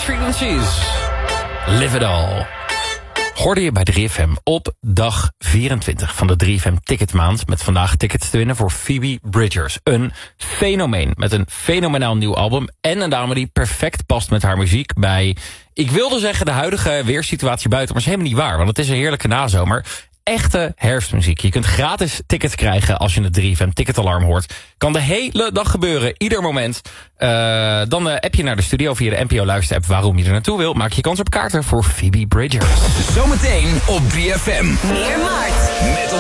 Lost Frequencies. Live it all. Hoorde je bij 3FM op dag 24 van de 3FM Ticketmaand... met vandaag tickets te winnen voor Phoebe Bridgers. Een fenomeen met een fenomenaal nieuw album... en een dame die perfect past met haar muziek bij... ik wilde zeggen de huidige weersituatie buiten... maar dat is helemaal niet waar, want het is een heerlijke nazomer... Echte herfstmuziek. Je kunt gratis tickets krijgen als je het 3FM ticketalarm hoort. Kan de hele dag gebeuren, ieder moment. Dan app je naar de studio via de NPO Luister-app waarom je er naartoe wil. Maak je kans op kaarten voor Phoebe Bridgers. Zometeen op 3FM. Meer Maart. Met